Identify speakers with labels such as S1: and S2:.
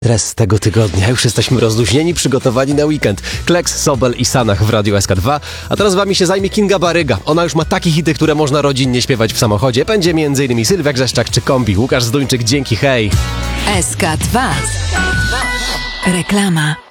S1: Dres tego tygodnia. Już jesteśmy rozluźnieni, przygotowani na weekend. Kleks, Sobel i Sanach w Radiu SK2. A teraz wami się zajmie Kinga Baryga. Ona już ma takie hity, które można rodzinnie śpiewać w samochodzie. Będzie m.in. Sylwia Grzeszczak czy Kombi. Łukasz Zduńczyk, dzięki, hej!
S2: SK2. Reklama.